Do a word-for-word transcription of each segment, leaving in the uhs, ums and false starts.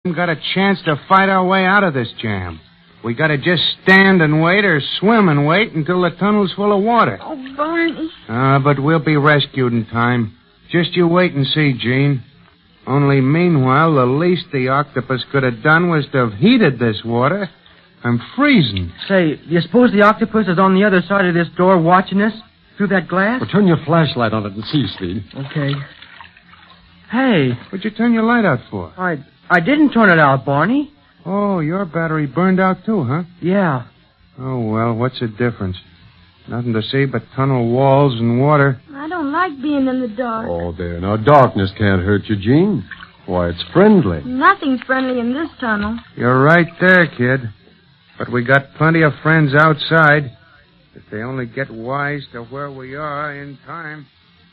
got a chance to fight our way out of this jam. We gotta just stand and wait or swim and wait until the tunnel's full of water. Oh, Barney. Ah, uh, but we'll be rescued in time. Just you wait and see, Gene. Only meanwhile, the least the octopus could have done was to have heated this water. I'm freezing. Say, do you suppose the octopus is on the other side of this door watching us through that glass? Well, turn your flashlight on it and see, Speed. Okay. Hey. What'd you turn your light out for? I I didn't turn it out, Barney. Oh, your battery burned out too, huh? Yeah. Oh, well, what's the difference? Nothing to see but tunnel walls and water. I don't like being in the dark. Oh, there. Now, darkness can't hurt you, Gene. Why, it's friendly. Nothing's friendly in this tunnel. You're right there, kid. But we got plenty of friends outside. If they only get wise to where we are in time.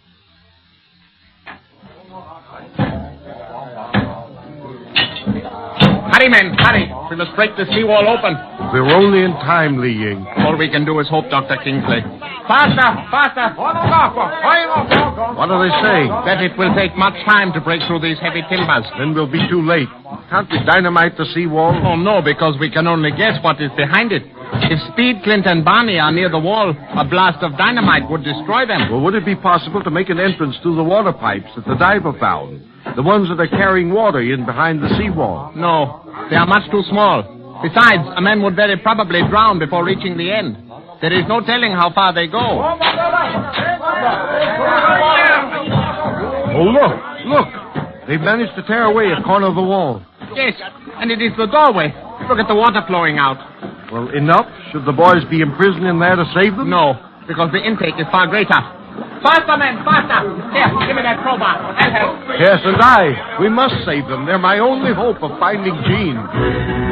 Hurry, men, hurry. We must break the seawall open. We're only in time, Li Ying. All we can do is hope, Doctor Kingsley. Faster, faster. What do they say? That it will take much time to break through these heavy timbers. Then we'll be too late. Can't we dynamite the seawall? Oh, no, because we can only guess what is behind it. If Speed, Clint, and Barney are near the wall, a blast of dynamite would destroy them. Well, would it be possible to make an entrance through the water pipes that the diver found? The ones that are carrying water in behind the seawall? No, they are much too small. Besides, a man would very probably drown before reaching the end. There is no telling how far they go. Oh, look, look. They've managed to tear away a corner of the wall. Yes, and it is the doorway. Look at the water flowing out. Well, enough? Should the boys be imprisoned in there to save them? No, because the intake is far greater. Faster, men, faster! Here, give me that crowbar. That'll help. Yes, and I. We must save them. They're my only hope of finding Gene.